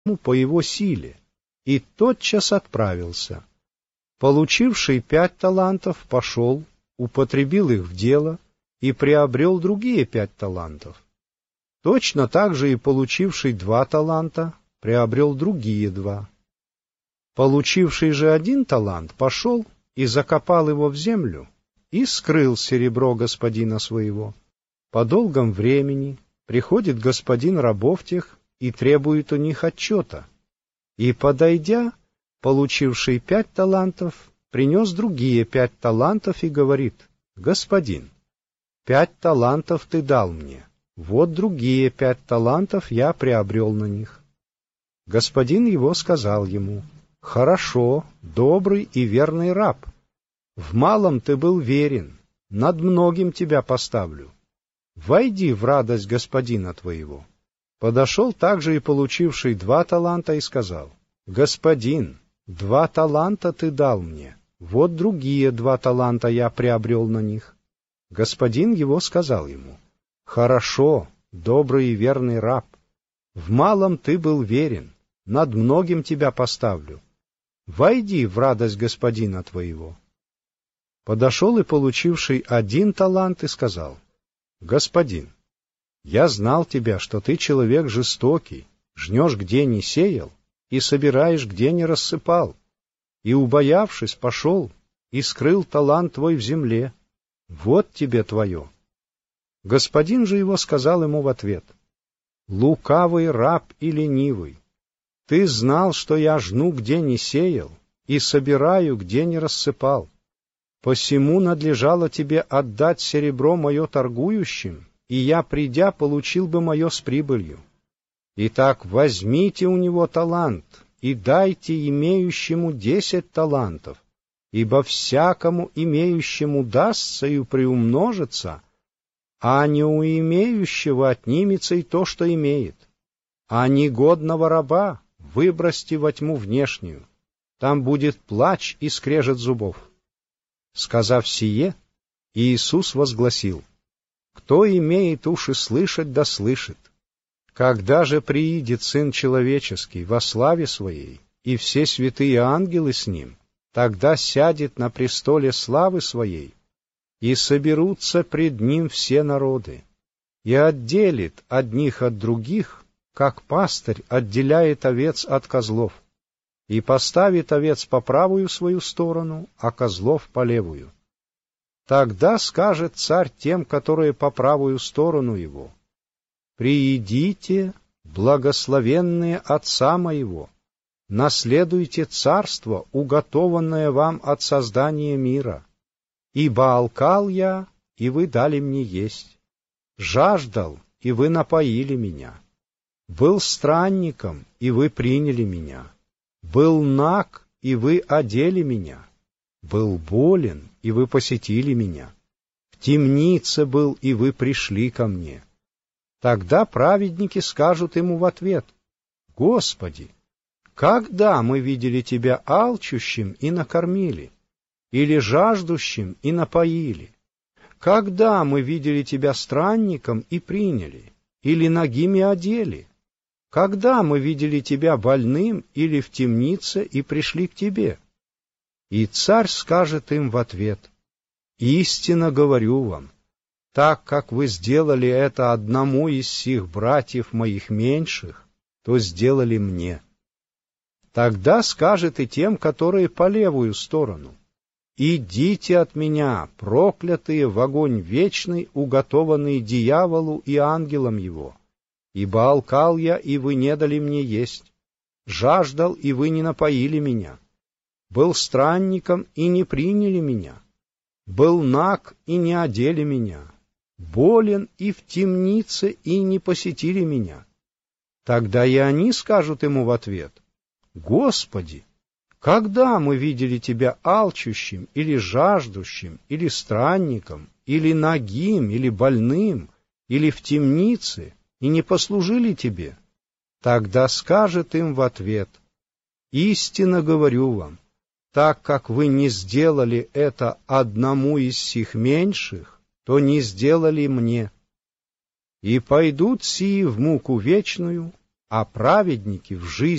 по его силе, и тотчас отправился. Получивший 5 талантов пошел, употребил их в дело и приобрел другие 5 талантов. Точно так же и получивший 2 таланта приобрел другие 2. Получивший же 1 талант пошел и закопал его в землю и скрыл серебро господина своего. По долгом времени приходит господин рабов тех и требует у них отчета. И, подойдя, получивший 5 талантов, принес другие 5 талантов и говорит: «Господин, 5 талантов ты дал мне, вот другие 5 талантов я приобрел на них». Господин его сказал ему: «Хорошо, добрый и верный раб, в малом ты был верен, над многим тебя поставлю. Войди в радость господина твоего». Подошел также и получивший 2 таланта и сказал: «Господин, 2 таланта ты дал мне, вот другие 2 таланта я приобрел на них». Господин его сказал ему: «Хорошо, добрый и верный раб, в малом ты был верен, над многим тебя поставлю. Войди в радость господина твоего». Подошел и получивший 1 талант и сказал: «Господин, я знал тебя, что ты человек жестокий, жнешь, где не сеял, и собираешь, где не рассыпал, и, убоявшись, пошел и скрыл талант твой в земле. Вот тебе твое». Господин же его сказал ему в ответ: «Лукавый раб и ленивый, ты знал, что я жну, где не сеял, и собираю, где не рассыпал. Посему надлежало тебе отдать серебро мое торгующим, и я, придя, получил бы мое с прибылью. Итак, возьмите у него талант и дайте имеющему 10 талантов, ибо всякому имеющему дастся и приумножится, а не у имеющего отнимется и то, что имеет. А негодного раба выбросьте во тьму внешнюю, там будет плач и скрежет зубов». Сказав сие, Иисус возгласил: «Кто имеет уши слышать, да слышит. Когда же приидет Сын Человеческий во славе Своей, и все святые ангелы с Ним, тогда сядет на престоле славы Своей, и соберутся пред Ним все народы, и отделит одних от других, как пастырь отделяет овец от козлов, и поставит овец по правую свою сторону, а козлов по левую. Тогда скажет царь тем, которые по правую сторону его: «Приидите, благословенные Отца моего, наследуйте царство, уготованное вам от создания мира. Ибо алкал я, и вы дали мне есть, жаждал, и вы напоили меня, был странником, и вы приняли меня, был наг, и вы одели меня, был болен, и вы посетили меня, в темнице был, и вы пришли ко мне». Тогда праведники скажут ему в ответ: «Господи, когда мы видели тебя алчущим и накормили, или жаждущим и напоили? Когда мы видели тебя странником и приняли, или нагим и одели? Когда мы видели тебя больным или в темнице и пришли к тебе?» И царь скажет им в ответ: «Истинно говорю вам, так как вы сделали это одному из сих братьев моих меньших, то сделали мне». Тогда скажет и тем, которые по левую сторону: «Идите от меня, проклятые, в огонь вечный, уготованный дьяволу и ангелам его. Ибо алкал я, и вы не дали мне есть, жаждал, и вы не напоили меня, был странником, и не приняли меня, был наг, и не одели меня, болен и в темнице, и не посетили меня». Тогда и они скажут ему в ответ: «Господи, когда мы видели тебя алчущим, или жаждущим, или странником, или нагим, или больным, или в темнице, и не послужили тебе?» Тогда скажет им в ответ: «Истинно говорю вам, так как вы не сделали это одному из сих меньших, то не сделали мне. И пойдут сии в муку вечную, а праведники в жизни